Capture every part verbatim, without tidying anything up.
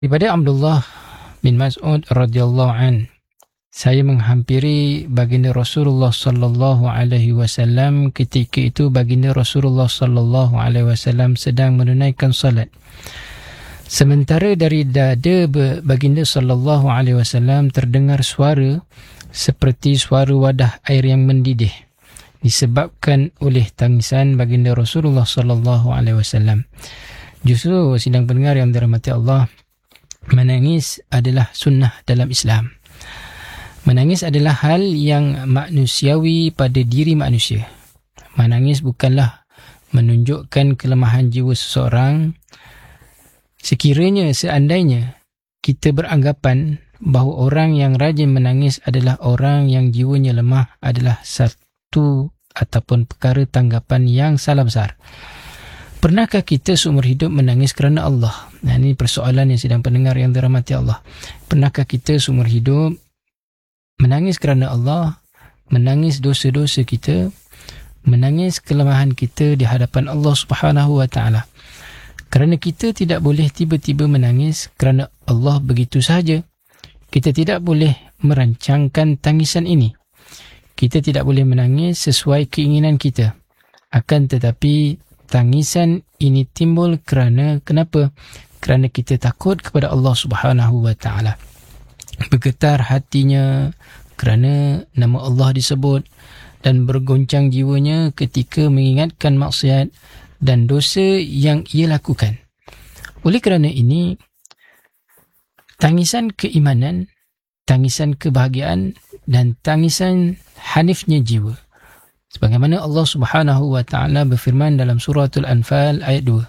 Daripada Abdullah bin Mas'ud radhiyallahu an, saya menghampiri baginda Rasulullah sallallahu alaihi wasallam ketika itu baginda Rasulullah sallallahu alaihi wasallam sedang menunaikan salat. Sementara dari dada baginda sallallahu alaihi wasallam terdengar suara seperti suara wadah air yang mendidih disebabkan oleh tangisan baginda Rasulullah sallallahu alaihi wasallam. Justru sidang pendengar yang dirahmati Allah, menangis adalah sunnah dalam Islam. Menangis adalah hal yang manusiawi pada diri manusia. Menangis bukanlah menunjukkan kelemahan jiwa seseorang. Sekiranya seandainya kita beranggapan bahawa orang yang rajin menangis adalah orang yang jiwanya lemah, adalah satu ataupun perkara tanggapan yang salah besar. Pernahkah kita seumur hidup menangis kerana Allah? Nah, ini persoalan yang sedang pendengar yang dirahmati Allah. Pernahkah kita seumur hidup menangis kerana Allah, menangis dosa-dosa kita, menangis kelemahan kita di hadapan Allah Subhanahu wa taala? Kerana kita tidak boleh tiba-tiba menangis kerana Allah begitu sahaja. Kita tidak boleh merancangkan tangisan ini. Kita tidak boleh menangis sesuai keinginan kita. Akan tetapi tangisan ini timbul kerana kenapa? Kerana kita takut kepada Allah Subhanahu wa taala. Bergetar hatinya kerana nama Allah disebut dan bergoncang jiwanya ketika mengingatkan maksiat dan dosa yang ia lakukan. Oleh kerana ini, tangisan keimanan, tangisan kebahagiaan dan tangisan hanifnya jiwa. Sebagaimana Allah Subhanahu wa taala berfirman dalam suratul Anfal ayat dua.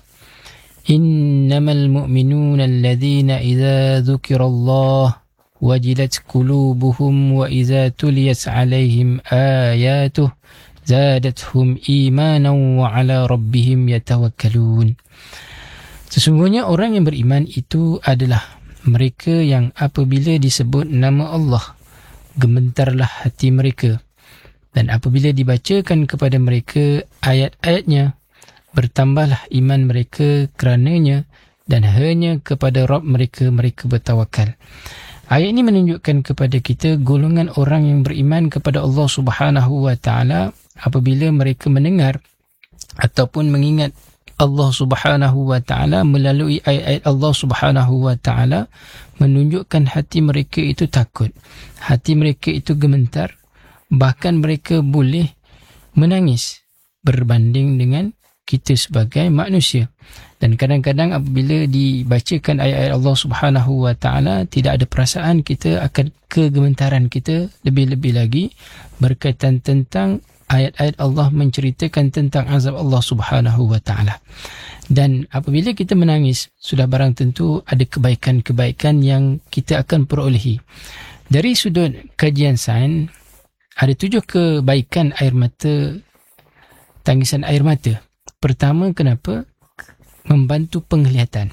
Innamal mu'minuna alladhina idza dzukirallah wajilat qulubuhum wa idza tuliyat 'alaihim ayatuh zadatuhum imanan wa 'ala rabbihim yatawakkalun. Sesungguhnya orang yang beriman itu adalah mereka yang apabila disebut nama Allah, gemetarlah hati mereka. Dan apabila dibacakan kepada mereka ayat-ayatnya, bertambahlah iman mereka kerananya dan hanya kepada Rabb mereka mereka bertawakal. Ayat ini menunjukkan kepada kita golongan orang yang beriman kepada Allah Subhanahu wa taala apabila mereka mendengar ataupun mengingat Allah Subhanahu wa taala melalui ayat-ayat Allah Subhanahu wa taala, menunjukkan hati mereka itu takut, hati mereka itu gemetar. Bahkan mereka boleh menangis berbanding dengan kita sebagai manusia. Dan kadang-kadang apabila dibacakan ayat-ayat Allah Subhanahu wa taala, tidak ada perasaan kita akan kegementaran kita, lebih-lebih lagi berkaitan tentang ayat-ayat Allah menceritakan tentang azab Allah Subhanahu wa taala. Dan apabila kita menangis, sudah barang tentu ada kebaikan-kebaikan yang kita akan perolehi. Dari sudut kajian sains, ada tujuh kebaikan air mata, tangisan air mata. Pertama, kenapa? Membantu penglihatan.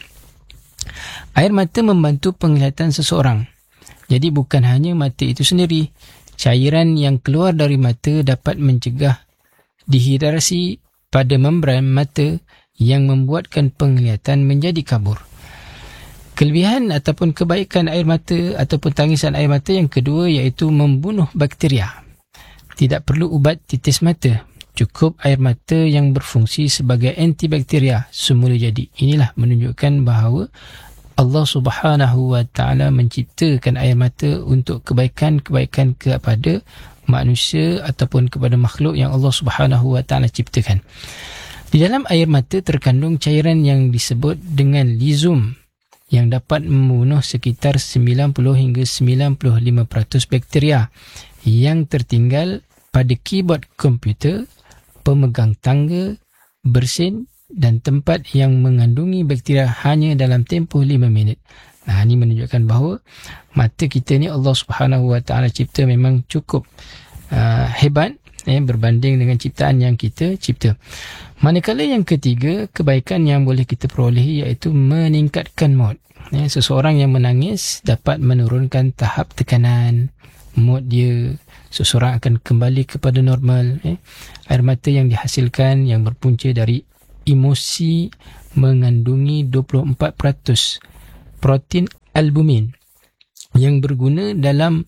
Air mata membantu penglihatan seseorang. Jadi bukan hanya mata itu sendiri. Cairan yang keluar dari mata dapat mencegah dehidrasi pada membran mata yang membuatkan penglihatan menjadi kabur. Kelebihan ataupun kebaikan air mata ataupun tangisan air mata yang kedua iaitu membunuh bakteria. Tidak perlu ubat titis mata. Cukup air mata yang berfungsi sebagai antibakteria semula jadi. Inilah menunjukkan bahawa Allah Subhanahu wa taala menciptakan air mata untuk kebaikan-kebaikan kepada manusia ataupun kepada makhluk yang Allah Subhanahu wa taala ciptakan. Di dalam air mata terkandung cairan yang disebut dengan lizum yang dapat membunuh sekitar sembilan puluh hingga sembilan puluh lima peratus bakteria yang tertinggal pada keyboard komputer, pemegang tangga, bersin dan tempat yang mengandungi bakteria hanya dalam tempoh lima minit. Nah, ini menunjukkan bahawa mata kita ni Allah Subhanahu wa taala cipta memang cukup uh, hebat eh, berbanding dengan ciptaan yang kita cipta. Manakala yang ketiga, kebaikan yang boleh kita perolehi iaitu meningkatkan mood. Eh, seseorang yang menangis dapat menurunkan tahap tekanan mood dia. Seseorang akan kembali kepada normal. Eh. Air mata yang dihasilkan yang berpunca dari emosi mengandungi dua puluh empat peratus protein albumin yang berguna dalam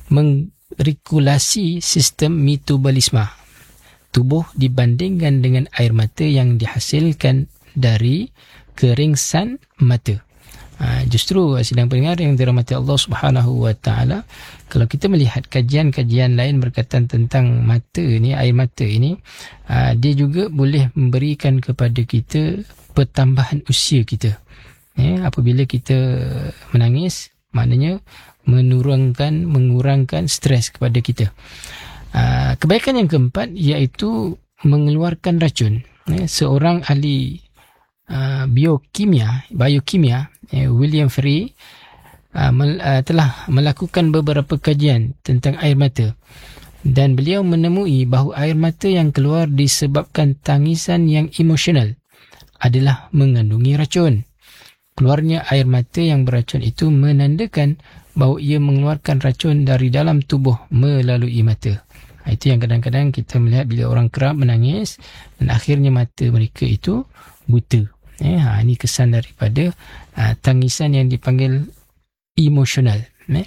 meregulasi sistem metabolisme tubuh dibandingkan dengan air mata yang dihasilkan dari keringsan mata. Ha, justru sidang pendengar yang dirahmati Allah Subhanahu wa taala, kalau kita melihat kajian-kajian lain berkaitan tentang mata ni, air mata ini, ha, dia juga boleh memberikan kepada kita pertambahan usia kita. Ya, apabila kita menangis, maknanya menurunkan, mengurangkan stres kepada kita. Ha, kebaikan yang keempat iaitu mengeluarkan racun. Ya, seorang ahli Uh, biokimia, biokimia uh, William Frey uh, mel, uh, telah melakukan beberapa kajian tentang air mata, dan beliau menemui bahawa air mata yang keluar disebabkan tangisan yang emosional adalah mengandungi racun. Keluarnya air mata yang beracun itu menandakan bahawa ia mengeluarkan racun dari dalam tubuh melalui mata. Itu yang kadang-kadang kita melihat bila orang kerap menangis dan akhirnya mata mereka itu buta. Eh, ha, ini kesan daripada uh, tangisan yang dipanggil emosional. Eh.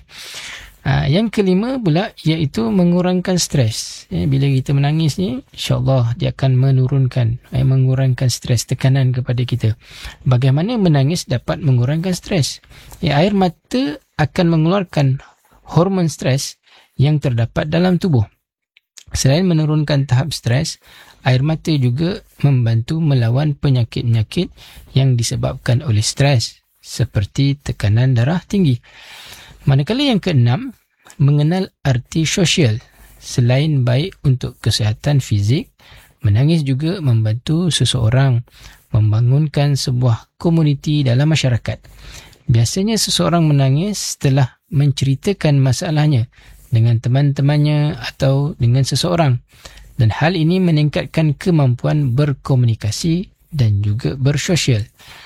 Uh, yang kelima pula iaitu mengurangkan stres. Eh, bila kita menangis ni, insya-Allah dia akan menurunkan, eh, mengurangkan stres, tekanan kepada kita. Bagaimana menangis dapat mengurangkan stres? Eh, air mata akan mengeluarkan hormon stres yang terdapat dalam tubuh. Selain menurunkan tahap stres, air mata juga membantu melawan penyakit-penyakit yang disebabkan oleh stres, seperti tekanan darah tinggi. Manakala yang keenam, mengenal arti sosial. Selain baik untuk kesihatan fizik, menangis juga membantu seseorang membangunkan sebuah komuniti dalam masyarakat. Biasanya seseorang menangis setelah menceritakan masalahnya dengan teman-temannya atau dengan seseorang, dan hal ini meningkatkan kemampuan berkomunikasi dan juga bersosial.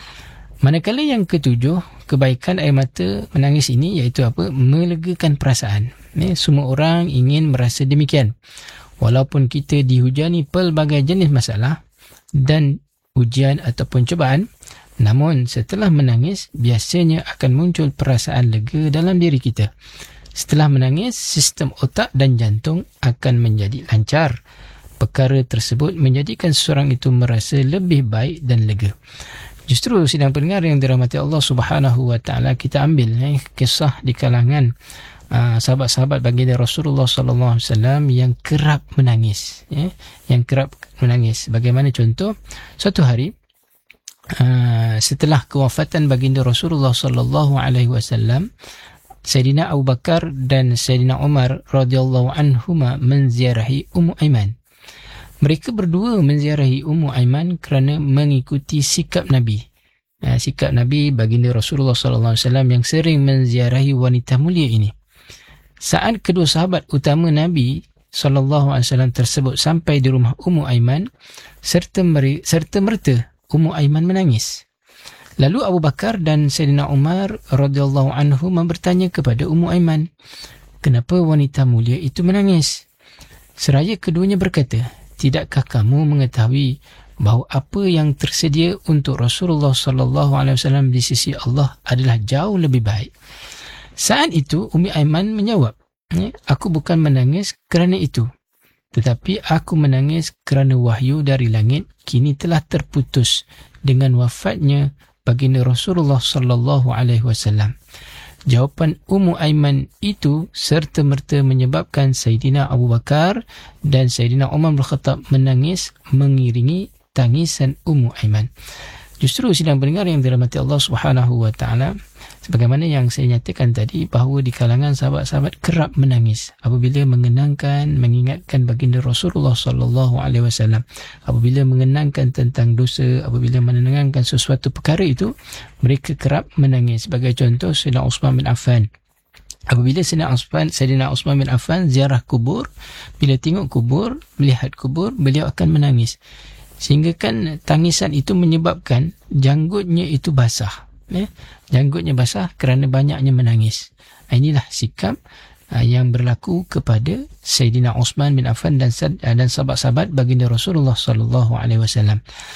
Manakala yang ketujuh, kebaikan air mata menangis ini iaitu apa? Melegakan perasaan. Eh, semua orang ingin merasa demikian. Walaupun kita dihujani pelbagai jenis masalah dan ujian ataupun cubaan, namun setelah menangis biasanya akan muncul perasaan lega dalam diri kita. Setelah menangis, sistem otak dan jantung akan menjadi lancar. Perkara tersebut menjadikan seseorang itu merasa lebih baik dan lega. Justru sidang pendengar yang dirahmati Allah Subhanahu wa taala, kita ambil eh, kisah di kalangan uh, sahabat-sahabat baginda Rasulullah sallallahu alaihi wasallam yang kerap menangis, eh, yang kerap menangis. Bagaimana contoh? Suatu hari uh, setelah kewafatan baginda Rasulullah sallallahu alaihi wasallam, Sayyidina Abu Bakar dan Sayyidina Umar radhiyallahu anhuma menziarahi Ummu Aiman. Mereka berdua menziarahi Ummu Aiman kerana mengikuti sikap Nabi. Uh, sikap Nabi baginda Rasulullah sallallahu alaihi wasallam yang sering menziarahi wanita mulia ini. Saat kedua sahabat utama Nabi sallallahu alaihi wasallam tersebut sampai di rumah Ummu Aiman, serta meri, serta merta Ummu Aiman menangis. Lalu Abu Bakar dan Sayyidina Umar radhiyallahu anhu bertanya kepada Ummu Aiman, kenapa wanita mulia itu menangis? Seraya keduanya berkata, tidakkah kamu mengetahui bahawa apa yang tersedia untuk Rasulullah sallallahu alaihi wasallam di sisi Allah adalah jauh lebih baik? Saat itu Ummu Aiman menjawab, aku bukan menangis kerana itu, tetapi aku menangis kerana wahyu dari langit kini telah terputus dengan wafatnya baginda Rasulullah sallallahu alaihi wasallam. Jawapan Ummu Aiman itu serta merta menyebabkan Sayyidina Abu Bakar dan Sayyidina Umar bin Khattab menangis mengiringi tangisan Ummu Aiman. Justru sidang pendengar yang dirahmati Allah Subhanahu wa taala, sebagaimana yang saya nyatakan tadi, bahawa di kalangan sahabat-sahabat kerap menangis apabila mengenangkan, mengingatkan baginda Rasulullah sallallahu alaihi wasallam, apabila mengenangkan tentang dosa, apabila menenangkan sesuatu perkara itu, mereka kerap menangis. Sebagai contoh, Sayyidina Uthman bin Affan. Apabila Sayyidina Uthman, Sayyidina Uthman bin Affan ziarah kubur, bila tengok kubur, melihat kubur, beliau akan menangis. Sehingga kan tangisan itu menyebabkan janggutnya itu basah. Eh? Janggutnya basah kerana banyaknya menangis. Inilah sikap uh, yang berlaku kepada Sayyidina Uthman bin Affan dan dan sahabat-sahabat baginda Rasulullah sallallahu alaihi wasallam.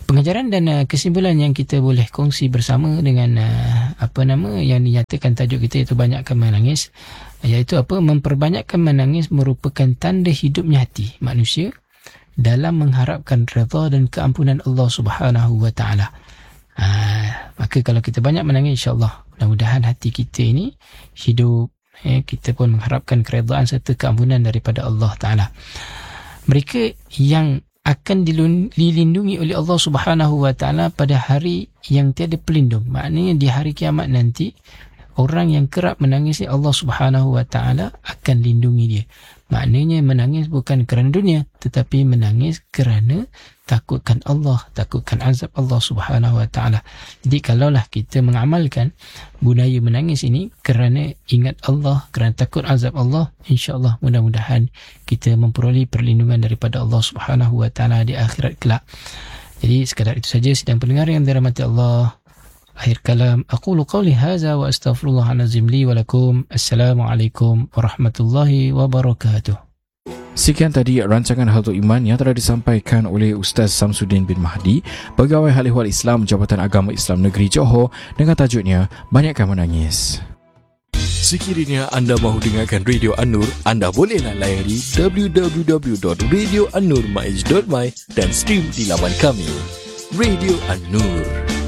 Pengajaran dan uh, kesimpulan yang kita boleh kongsi bersama dengan uh, apa nama yang dinyatakan tajuk kita, iaitu banyakkan menangis, iaitu apa? Memperbanyakkan menangis merupakan tanda hidupnya hati manusia dalam mengharapkan redha dan keampunan Allah Subhanahu wa taala. Uh, maka kalau kita banyak menangis, insya-Allah mudah-mudahan hati kita ini hidup, eh, kita pun mengharapkan keredaan serta keampunan daripada Allah taala. Mereka yang akan dilindungi oleh Allah Subhanahu wa taala pada hari yang tiada pelindung. Maknanya di hari kiamat nanti, orang yang kerap menangis, Allah Subhanahu wa taala akan lindungi dia. Maknanya menangis bukan kerana dunia, tetapi menangis kerana takutkan Allah, takutkan azab Allah Subhanahu wa taala. Jadi kalaulah kita mengamalkan budaya menangis ini kerana ingat Allah, kerana takut azab Allah, insya-Allah mudah-mudahan kita memperoleh perlindungan daripada Allah Subhanahu wa taala di akhirat kelak. Jadi sekadar itu saja sidang pendengar yang dirahmati Allah. Akhir kalam, aqulu qawli hadza wa astaghfirullahalazim li wa lakum. Assalamualaikum warahmatullahi wabarakatuh. Sekian tadi rancangan Harta Iman yang telah disampaikan oleh Ustaz Samsudin bin Mahdi, Pegawai Hal Ehwal Islam Jabatan Agama Islam Negeri Johor, dengan tajuknya Banyakkan Menangis. Sekiranya anda mahu dengarkan Radio An-Nur, anda bolehlah layari w w w dot radio an nur maj dot my dan stream di laman kami Radio An-Nur.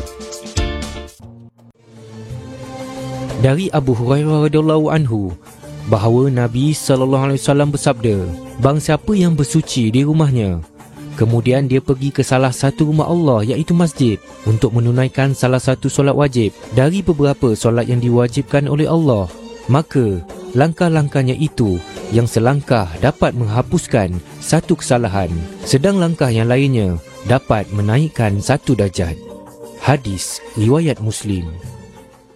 Dari Abu Hurairah radhiyallahu anhu bahawa Nabi sallallahu alaihi wasallam bersabda, barang siapa yang bersuci di rumahnya, kemudian dia pergi ke salah satu rumah Allah, iaitu masjid, untuk menunaikan salah satu solat wajib dari beberapa solat yang diwajibkan oleh Allah, maka langkah-langkahnya itu yang selangkah dapat menghapuskan satu kesalahan, sedang langkah yang lainnya dapat menaikkan satu darjat. Hadis riwayat Muslim.